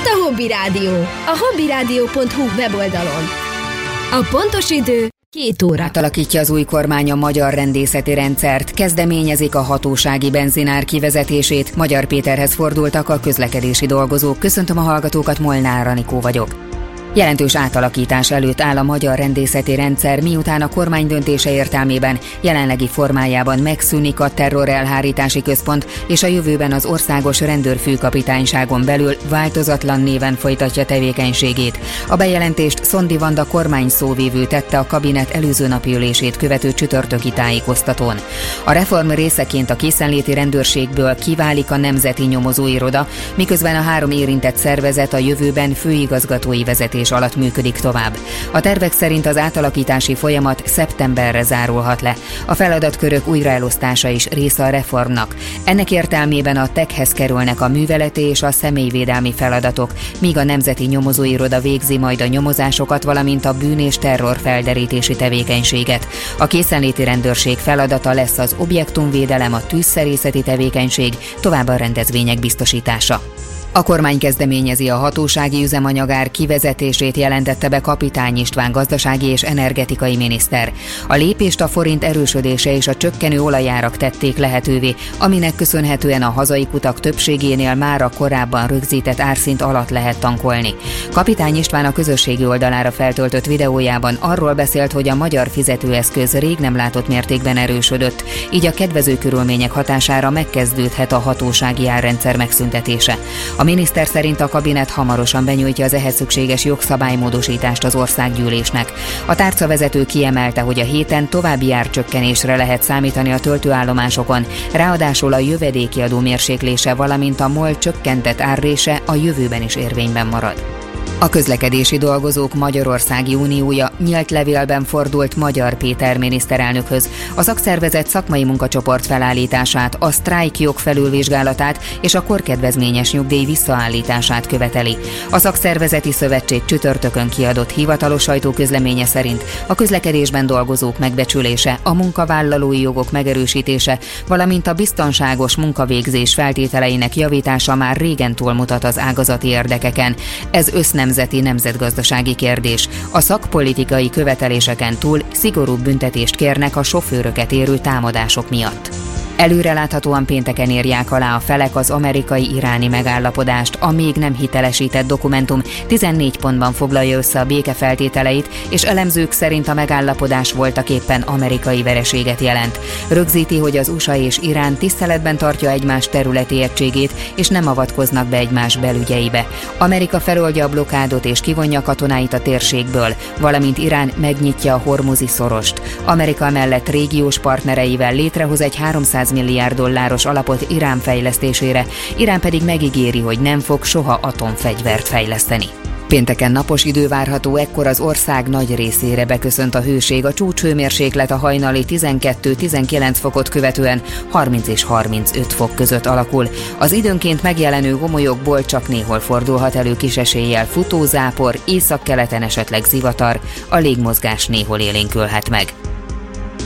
Itt a Hobby Rádió, a hobbyradio.hu weboldalon. A pontos idő 2 óra. Átalakítja az új kormány a magyar rendészeti rendszert, kezdeményezik a hatósági benzinár kivezetését. Magyar Péterhez fordultak a közlekedési dolgozók. Köszöntöm a hallgatókat, Molnár Anikó vagyok. Jelentős átalakítás előtt áll a magyar rendészeti rendszer, miután a kormány döntése értelmében jelenlegi formájában megszűnik a terrorelhárítási központ, és a jövőben az országos rendőrfőkapitányságon belül változatlan néven folytatja tevékenységét. A bejelentést Szondi Vanda kormány szóvivő tette a kabinet előző napi ülését követő csütörtöki tájékoztatón. A reform részeként a készenléti rendőrségből kiválik a Nemzeti Nyomozóiroda, miközben a 3 érintett szervezet a jövőben főigazgatói vezetés alatt működik tovább. A tervek szerint az átalakítási folyamat szeptemberre zárulhat le. A feladatkörök újraelosztása is része a reformnak. Ennek értelmében a TEK-hez kerülnek a műveleti és a személyvédelmi feladatok, míg a Nemzeti Nyomozóiroda végzi majd a nyomozásokat, valamint a bűn- és terrorfelderítési tevékenységet. A készenléti rendőrség feladata lesz az objektumvédelem, a tűzszerészeti tevékenység, továbbá a rendezvények biztosítása. A kormány kezdeményezi a hatósági üzemanyagár kivezetését, jelentette be Kapitány István gazdasági és energetikai miniszter. A lépést a forint erősödése és a csökkenő olajárak tették lehetővé, aminek köszönhetően a hazai kutak többségénél már a korábban rögzített árszint alatt lehet tankolni. Kapitány István a közösségi oldalára feltöltött videójában arról beszélt, hogy a magyar fizetőeszköz rég nem látott mértékben erősödött, így a kedvező körülmények hatására megkezdődhet a hatósági árrendszer megszüntetése. A miniszter szerint a kabinet hamarosan benyújtja az ehhez szükséges jogszabálymódosítást az országgyűlésnek. A tárcavezető kiemelte, hogy a héten további árcsökkenésre lehet számítani a töltőállomásokon, ráadásul a jövedéki adó mérséklése, valamint a MOL csökkentett árrése a jövőben is érvényben marad. A közlekedési dolgozók Magyarországi Uniója nyílt levélben fordult Magyar Péter miniszterelnökhöz. A szakszervezet szakmai munkacsoport felállítását, a sztrájkjog felülvizsgálatát és a korkedvezményes nyugdíj visszaállítását követeli. A szakszervezeti szövetség csütörtökön kiadott hivatalos sajtóközleménye szerint a közlekedésben dolgozók megbecsülése, a munkavállalói jogok megerősítése, valamint a biztonságos munkavégzés feltételeinek javítása már régen túlmutat az ágazati érdekeken. Ez nemzetgazdasági kérdés. A szakpolitikai követeléseken túl szigorúbb büntetést kérnek a sofőröket érő támadások miatt. Előreláthatóan pénteken írják alá a felek az amerikai-iráni megállapodást. A még nem hitelesített dokumentum 14 pontban foglalja össze a béke feltételeit, és elemzők szerint a megállapodás voltaképpen amerikai vereséget jelent. Rögzíti, hogy az USA és Irán tiszteletben tartja egymás területi egységét, és nem avatkoznak be egymás belügyeibe. Amerika feloldja a blokádot és kivonja katonáit a térségből, valamint Irán megnyitja a Hormuzi szorost. Amerika mellett régiós partnereivel létrehoz egy 300 milliárd dolláros alapot Irán fejlesztésére, Irán pedig megígéri, hogy nem fog soha atomfegyvert fejleszteni. Pénteken napos idő várható, ekkor az ország nagy részére beköszönt a hőség, a csúcshőmérséklet a hajnali 12-19 fokot követően 30 és 35 fok között alakul. Az időnként megjelenő gomolyokból csak néhol fordulhat elő kis eséllyel futózápor, északkeleten esetleg zivatar, a légmozgás néhol élénkülhet meg.